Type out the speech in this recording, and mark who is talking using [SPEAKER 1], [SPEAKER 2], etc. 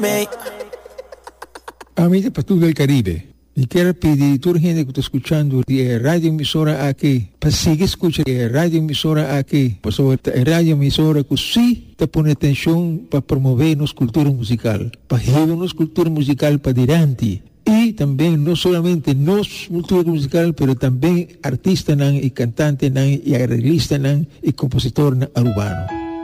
[SPEAKER 1] Amiga Patrulha del Caribe, e quero pedir a toda a gente que está escutando a rádio emissora aqui, para seguir escutando a rádio emissora aqui, para sobre a rádio emissora que sim está pondo atenção para promover nossa cultura musical, para levar nossa cultura musical para adiante. E também, não somente nossa cultura musical, mas também artistas e cantantes e arreglistas e compositores urbanos.